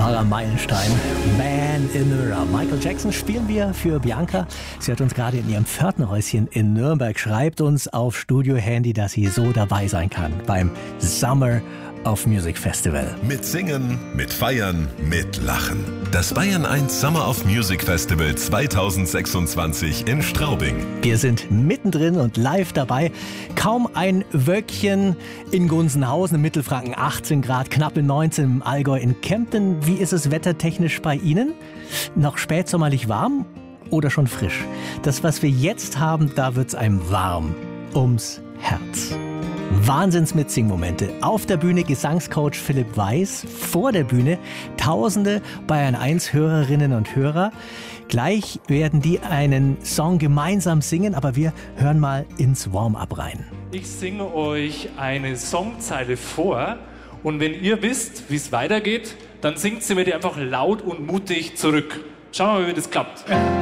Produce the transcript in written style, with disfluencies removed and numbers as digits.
wahrer Meilenstein. Man in the Mirror. Michael Jackson spielen wir für Bianca. Sie hat uns gerade in ihrem Pförtnerhäuschen in Nürnberg, schreibt uns auf Studio-Handy, dass sie so dabei sein kann beim Summer of Music Festival. Mit Singen, mit Feiern, mit Lachen. Das Bayern 1 Summer of Music Festival 2026 in Straubing. Wir sind mittendrin und live dabei. Kaum ein Wölkchen in Gunzenhausen im Mittelfranken, 18 Grad, knappe 19 im Allgäu, in Kempten. Wie ist es wettertechnisch bei Ihnen? Noch spätsommerlich warm oder schon frisch? Das, was wir jetzt haben, da wird's einem warm ums Herz. Wahnsinns-Mitsing-Momente. Auf der Bühne Gesangscoach Philipp Weiß, vor der Bühne Tausende Bayern 1 Hörerinnen und Hörer. Gleich werden die einen Song gemeinsam singen, aber wir hören mal ins Warm-up rein. Ich singe euch eine Songzeile vor und wenn ihr wisst, wie es weitergeht, dann singt sie mir die einfach laut und mutig zurück. Schauen wir mal, wie das klappt.